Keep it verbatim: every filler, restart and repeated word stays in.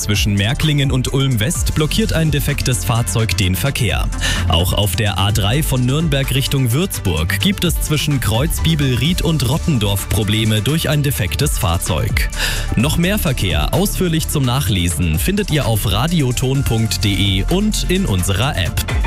zwischen Märklingen und Ulm-West blockiert ein defektes Fahrzeug den Verkehr. Auch auf der A drei von Nürnberg Richtung Würzburg gibt es zwischen Kreuzbibelried und Rottendorf Probleme durch ein defektes Fahrzeug. Noch mehr Verkehr ausführlich zum Nachlesen findet ihr auf radioton punkt de und in unserer App.